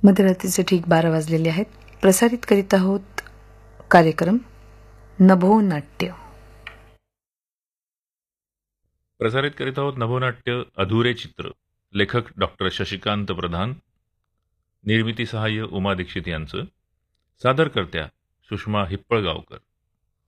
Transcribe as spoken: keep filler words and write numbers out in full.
मध्यरात्रीचे ठीक बारा वाजलेले आहेत. प्रसारित करीत आहोत कार्यक्रम नभोनाट्य. प्रसारित करीत आहोत नभोनाट्य अधुरे चित्र. लेखक डॉक्टर शशिकांत प्रधान. निर्मिती सहाय्य उमा दीक्षित यांचं. सादरकर्त्या सुषमा हिप्पळगावकर.